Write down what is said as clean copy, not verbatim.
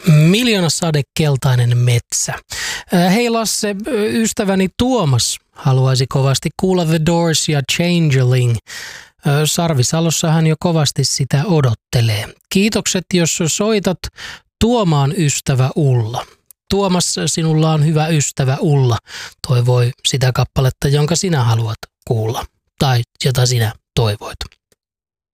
Miljoona sade, keltainen metsä. Hei Lasse, ystäväni Tuomas haluaisi kovasti kuulla The Doors ja Changeling. Sarvisalossa hän jo kovasti sitä odottelee. Kiitokset, jos soitat Tuomaan ystävä Ulla. Tuomas, sinulla on hyvä ystävä Ulla. Toivoi sitä kappaletta, jonka sinä haluat kuulla tai jota sinä toivoit.